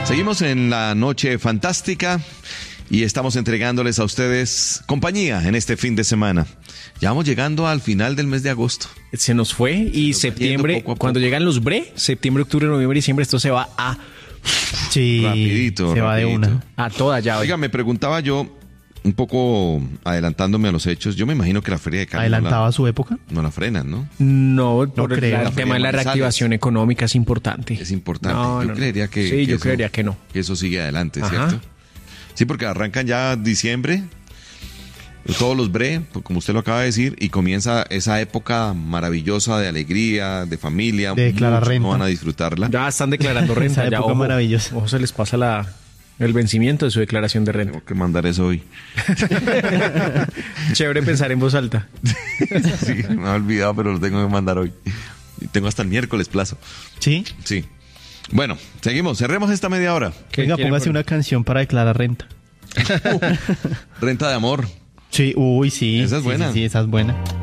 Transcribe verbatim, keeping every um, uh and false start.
Seguimos en la noche fantástica y estamos entregándoles a ustedes compañía en este fin de semana. Ya vamos llegando al final del mes de agosto. Se nos fue y nos septiembre, poco poco. Cuando llegan los bre, septiembre, octubre, noviembre, diciembre, esto se va a... Sí, rapidito, se rapidito. va de una. A toda llave. Oiga, me preguntaba yo, un poco adelantándome a los hechos, yo me imagino que la feria de Cali ¿Adelantaba no la, su época? no la frenan, ¿no? No, no por creo. el, La el tema de la reactivación económica es importante. Es importante. No, yo no, creería que, sí, que yo eso, creería que no. Que eso sigue adelante, Ajá. ¿cierto? Sí, porque arrancan ya diciembre, todos los bre, como usted lo acaba de decir, y comienza esa época maravillosa de alegría, de familia. De declarar Muchos renta. no van a disfrutarla. Ya están declarando renta. Esa ya, época ojo, maravillosa. ojo, se les pasa la, el vencimiento de su declaración de renta. Tengo que mandar eso hoy. Chévere pensar en voz alta. Sí, me he olvidado, pero lo tengo que mandar hoy. Y tengo hasta el miércoles plazo. ¿Sí? Sí. Bueno, seguimos. Cerremos esta media hora. Venga, póngase una canción para declarar renta. Renta de amor. Sí, uy, sí. Esa es sí, buena. Sí, sí, esa es buena.